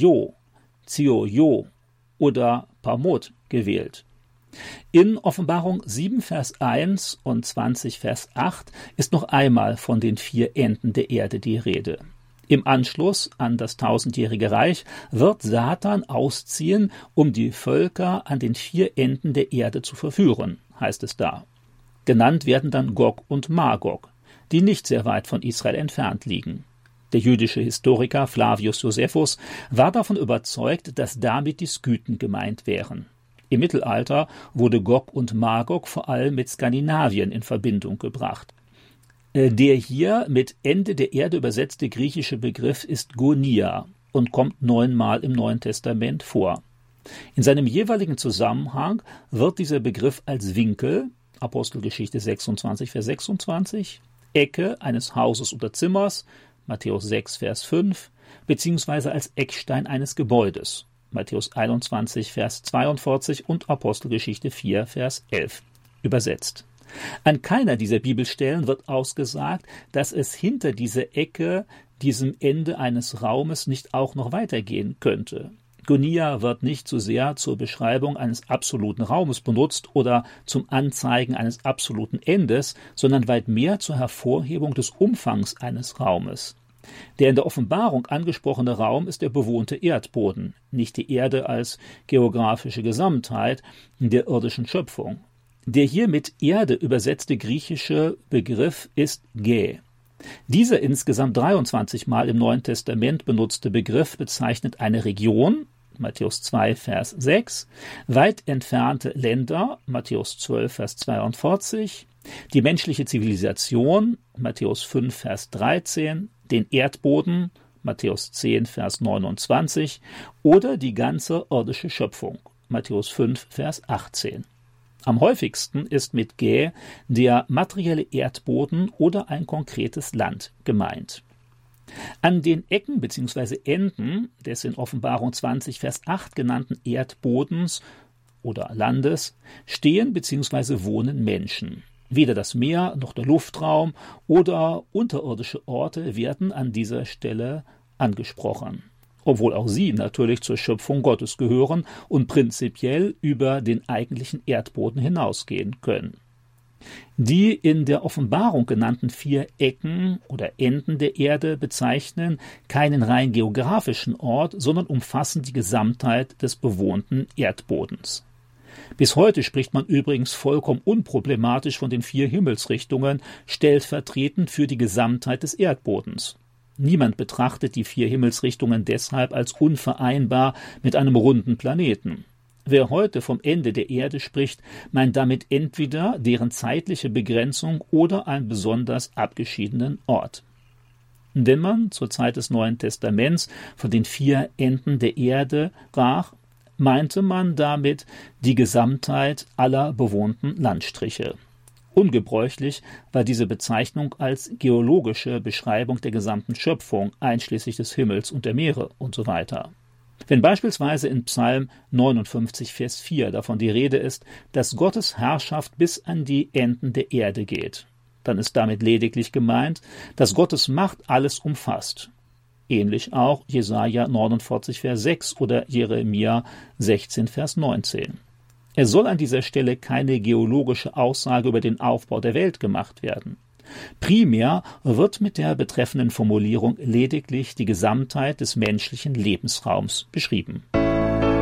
Jo, Zio-Jo oder Pamot gewählt. In Offenbarung 7, Vers 1 und 20, Vers 8 ist noch einmal von den 4 Enden der Erde die Rede. Im Anschluss an das 1000-jährige Reich wird Satan ausziehen, um die Völker an den 4 Enden der Erde zu verführen, heißt es da. Genannt werden dann Gog und Magog, die nicht sehr weit von Israel entfernt liegen. Der jüdische Historiker Flavius Josephus war davon überzeugt, dass damit die Skythen gemeint wären. Im Mittelalter wurde Gog und Magog vor allem mit Skandinavien in Verbindung gebracht. Der hier mit Ende der Erde übersetzte griechische Begriff ist Gonia und kommt 9-mal im Neuen Testament vor. In seinem jeweiligen Zusammenhang wird dieser Begriff als Winkel, Apostelgeschichte 26, Vers 26, Ecke eines Hauses oder Zimmers, Matthäus 6, Vers 5, beziehungsweise als Eckstein eines Gebäudes, Matthäus 21, Vers 42 und Apostelgeschichte 4, Vers 11, übersetzt. An keiner dieser Bibelstellen wird ausgesagt, dass es hinter dieser Ecke, diesem Ende eines Raumes, nicht auch noch weitergehen könnte. Gonia wird nicht so sehr zur Beschreibung eines absoluten Raumes benutzt oder zum Anzeigen eines absoluten Endes, sondern weit mehr zur Hervorhebung des Umfangs eines Raumes. Der in der Offenbarung angesprochene Raum ist der bewohnte Erdboden, nicht die Erde als geografische Gesamtheit der irdischen Schöpfung. Der hier mit Erde übersetzte griechische Begriff ist Gä. Dieser insgesamt 23 Mal im Neuen Testament benutzte Begriff bezeichnet eine Region, Matthäus 2, Vers 6, weit entfernte Länder, Matthäus 12, Vers 42, die menschliche Zivilisation, Matthäus 5, Vers 13, den Erdboden, Matthäus 10, Vers 29, oder die ganze irdische Schöpfung, Matthäus 5, Vers 18. Am häufigsten ist mit Gä der materielle Erdboden oder ein konkretes Land gemeint. An den Ecken bzw. Enden des in Offenbarung 20, Vers 8 genannten Erdbodens oder Landes stehen bzw. wohnen Menschen. Weder das Meer noch der Luftraum oder unterirdische Orte werden an dieser Stelle angesprochen, obwohl auch sie natürlich zur Schöpfung Gottes gehören und prinzipiell über den eigentlichen Erdboden hinausgehen können. Die in der Offenbarung genannten 4 Ecken oder Enden der Erde bezeichnen keinen rein geografischen Ort, sondern umfassen die Gesamtheit des bewohnten Erdbodens. Bis heute spricht man übrigens vollkommen unproblematisch von den 4 Himmelsrichtungen, stellvertretend für die Gesamtheit des Erdbodens. Niemand betrachtet die 4 Himmelsrichtungen deshalb als unvereinbar mit einem runden Planeten. Wer heute vom Ende der Erde spricht, meint damit entweder deren zeitliche Begrenzung oder einen besonders abgeschiedenen Ort. Wenn man zur Zeit des Neuen Testaments von den 4 Enden der Erde sprach, meinte man damit die Gesamtheit aller bewohnten Landstriche. Ungebräuchlich war diese Bezeichnung als geologische Beschreibung der gesamten Schöpfung, einschließlich des Himmels und der Meere usw. Wenn beispielsweise in Psalm 59, Vers 4 davon die Rede ist, dass Gottes Herrschaft bis an die Enden der Erde geht, dann ist damit lediglich gemeint, dass Gottes Macht alles umfasst. Ähnlich auch Jesaja 49, Vers 6 oder Jeremia 16, Vers 19. Es soll an dieser Stelle keine geologische Aussage über den Aufbau der Welt gemacht werden. Primär wird mit der betreffenden Formulierung lediglich die Gesamtheit des menschlichen Lebensraums beschrieben.